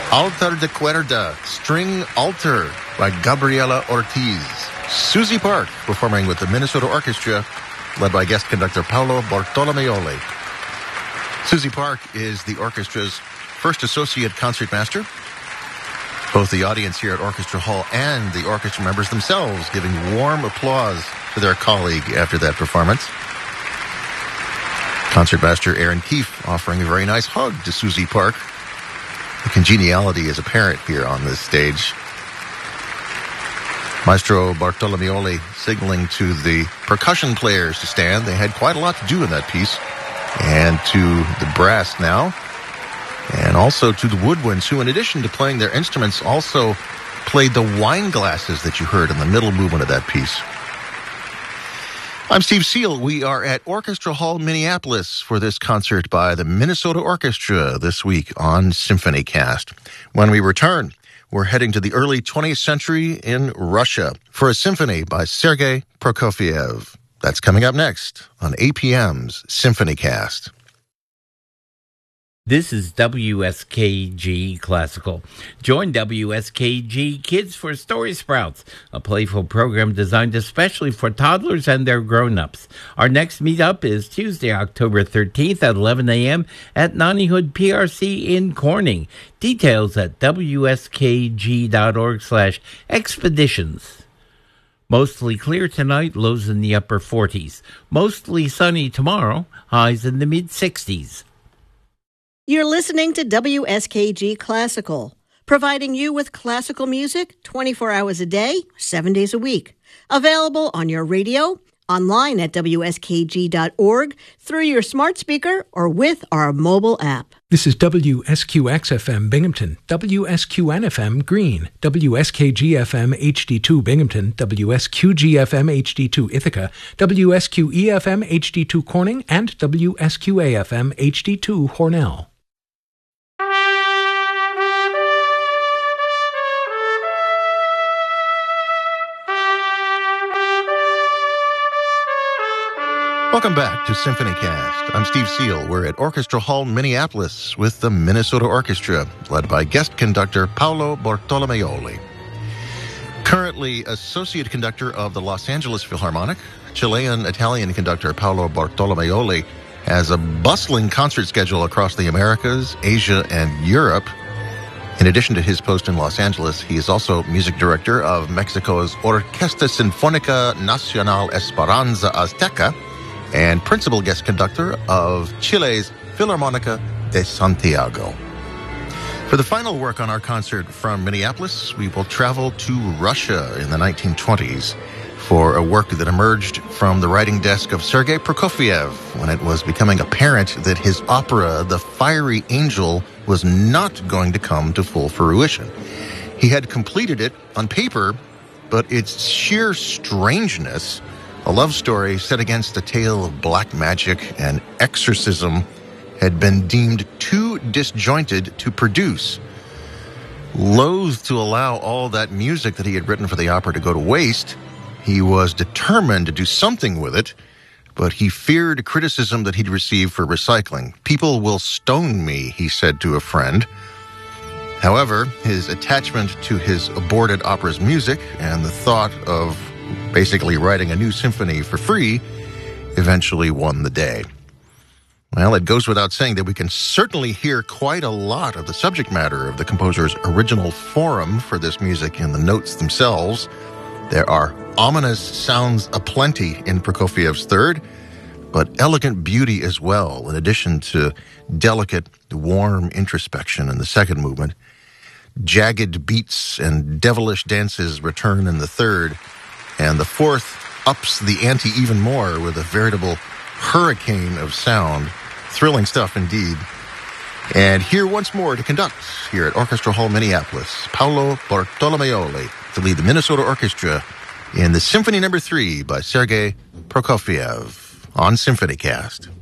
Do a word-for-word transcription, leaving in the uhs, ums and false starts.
Altar de Cuerda, String Altar by Gabriela Ortiz. Susie Park performing with the Minnesota Orchestra, led by guest conductor Paolo Bartolomeoli. Susie Park is the orchestra's first associate concertmaster. Both the audience here at Orchestra Hall and the orchestra members themselves giving warm applause to their colleague after that performance. Concertmaster Aaron Keefe offering a very nice hug to Susie Park. The congeniality is apparent here on this stage. Maestro Bartolomeoli signaling to the percussion players to stand. They had quite a lot to do in that piece. And to the brass now. And also to the woodwinds, who in addition to playing their instruments also played the wine glasses that you heard in the middle movement of that piece. I'm Steve Seal. We are at Orchestra Hall, Minneapolis for this concert by the Minnesota Orchestra this week on SymphonyCast. When we return, we're heading to the early twentieth century in Russia for a symphony by Sergei Prokofiev. That's coming up next on A P M's SymphonyCast. This is W S K G Classical. Join W S K G Kids for Story Sprouts, a playful program designed especially for toddlers and their grown-ups. Our next meetup is Tuesday, October thirteenth at eleven a.m. at Nonnyhood P R C in Corning. Details at W S K G dot org slash expeditions. Mostly clear tonight, lows in the upper forties. Mostly sunny tomorrow, highs in the mid-sixties. You're listening to W S K G Classical, providing you with classical music twenty-four hours a day, seven days a week. Available on your radio, online at W S K G dot org, through your smart speaker, or with our mobile app. This is W S Q X F M Binghamton, W S Q N F M Greene, W S K G F M H D two Binghamton, W S Q G F M H D two Ithaca, W S Q E F M H D two Corning, and W S Q A F M H D two Hornell. Welcome back to SymphonyCast. I'm Steve Seal. We're at Orchestra Hall, Minneapolis with the Minnesota Orchestra, led by guest conductor Paolo Bartolomeoli. Currently associate conductor of the Los Angeles Philharmonic, Chilean-Italian conductor Paolo Bartolomeoli has a bustling concert schedule across the Americas, Asia, and Europe. In addition to his post in Los Angeles, he is also music director of Mexico's Orquesta Sinfónica Nacional Esperanza Azteca, and principal guest conductor of Chile's Filarmónica de Santiago. For the final work on our concert from Minneapolis, we will travel to Russia in the nineteen twenties for a work that emerged from the writing desk of Sergei Prokofiev when it was becoming apparent that his opera, The Fiery Angel, was not going to come to full fruition. He had completed it on paper, but its sheer strangeness, a love story set against a tale of black magic and exorcism, had been deemed too disjointed to produce. Loath to allow all that music that he had written for the opera to go to waste, he was determined to do something with it, but he feared criticism that he'd receive for recycling. "People will stone me," he said to a friend. However, his attachment to his aborted opera's music and the thought of basically writing a new symphony for free eventually won the day. Well, it goes without saying that we can certainly hear quite a lot of the subject matter of the composer's original forum for this music in the notes themselves. There are ominous sounds aplenty in Prokofiev's third, but elegant beauty as well, in addition to delicate, warm introspection in the second movement. Jagged beats and devilish dances return in the third, and the fourth ups the ante even more with a veritable hurricane of sound. Thrilling stuff indeed. And here once more to conduct, here at Orchestra Hall, Minneapolis, Paolo Bartolomeoli to lead the Minnesota Orchestra in the Symphony Number Three by Sergei Prokofiev on SymphonyCast.